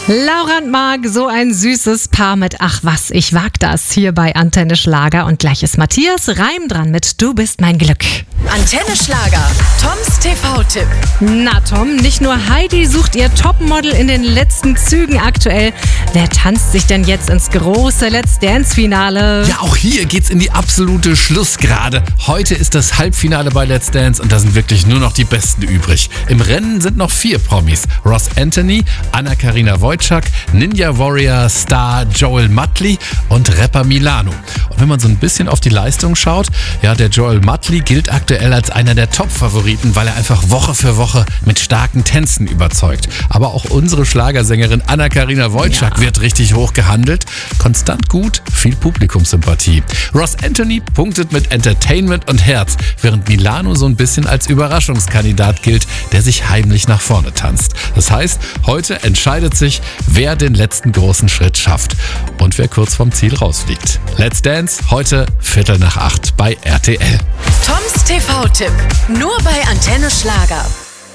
Laura und Marc, so ein süßes Paar mit Ach was, ich wag das hier bei Antenne Schlager. Und gleich ist Matthias Reim dran mit Du bist mein Glück. Antenne Schlager, Toms TV-Tipp. Na Tom, nicht nur Heidi sucht ihr Topmodel in den letzten Zügen aktuell. Wer tanzt sich denn jetzt ins große Let's Dance-Finale? Ja, auch hier geht's in die absolute Schlussgerade. Heute ist das Halbfinale bei Let's Dance und da sind wirklich nur noch die Besten übrig. Im Rennen sind noch 4 Promis. Ross Anthony, Anna-Karina Wojcik, Ninja Warrior Star Joel Muttley und Rapper Milano. Und wenn man so ein bisschen auf die Leistung schaut, ja, der Joel Muttley gilt aktuell als einer der Top-Favoriten, weil er einfach Woche für Woche mit starken Tänzen überzeugt. Aber auch unsere Schlagersängerin Anna-Karina Wojcik wird richtig hoch gehandelt. Konstant gut, viel Publikumssympathie. Ross Anthony punktet mit Entertainment und Herz, während Milano so ein bisschen als Überraschungskandidat gilt, der sich heimlich nach vorne tanzt. Das heißt, heute entscheidet sich, wer den letzten großen Schritt schafft und wer kurz vom Ziel rausfliegt. Let's Dance, heute 7:45 bei RTL. Toms TV-Tipp, nur bei Antenne Schlager.